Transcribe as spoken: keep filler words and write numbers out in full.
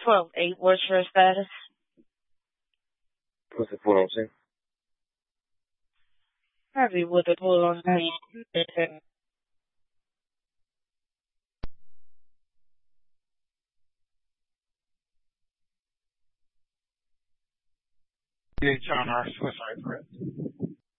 twelve eight, what's your status? What's the full name, sir? Happy with the pull on name. Yeah, John R. Suicide threat.